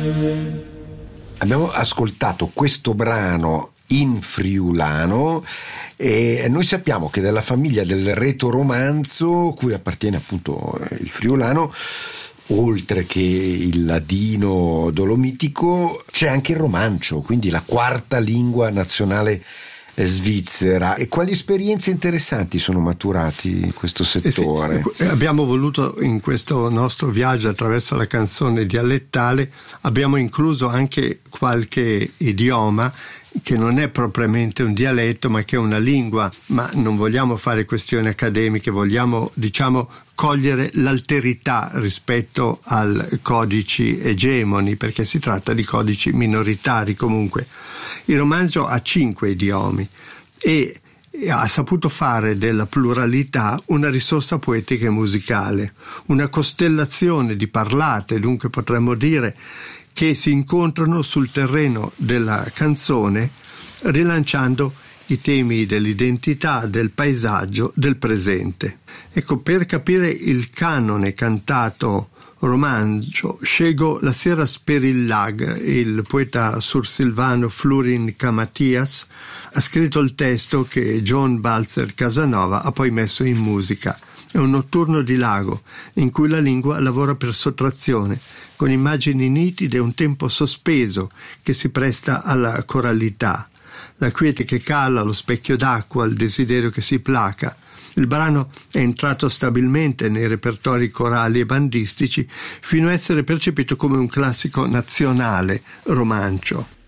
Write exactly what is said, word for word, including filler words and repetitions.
Abbiamo ascoltato questo brano in friulano e noi sappiamo che della famiglia del retoromanzo, cui appartiene appunto il friulano, oltre che il ladino dolomitico, c'è anche il romancio, quindi la quarta lingua nazionale svizzera. E quali esperienze interessanti sono maturati in questo settore? Eh sì, abbiamo voluto, in questo nostro viaggio attraverso la canzone dialettale, abbiamo incluso anche qualche idioma che non è propriamente un dialetto ma che è una lingua, ma non vogliamo fare questioni accademiche, vogliamo, diciamo, cogliere l'alterità rispetto ai codici egemoni, perché si tratta di codici minoritari comunque. Il romanzo ha cinque idiomi e ha saputo fare della pluralità una risorsa poetica e musicale, una costellazione di parlate, dunque potremmo dire, che si incontrano sul terreno della canzone, rilanciando i temi dell'identità, del paesaggio, del presente. Ecco, per capire il canone cantato romanzo, scelgo la Sera Sperillag. Il poeta sursilvano Florin Camatias ha scritto il testo che John Balzer Casanova ha poi messo in musica. È un notturno di lago in cui la lingua lavora per sottrazione, con immagini nitide e un tempo sospeso che si presta alla coralità. La quiete che cala, lo specchio d'acqua, il desiderio che si placa. Il brano è entrato stabilmente nei repertori corali e bandistici fino a essere percepito come un classico nazionale romancio.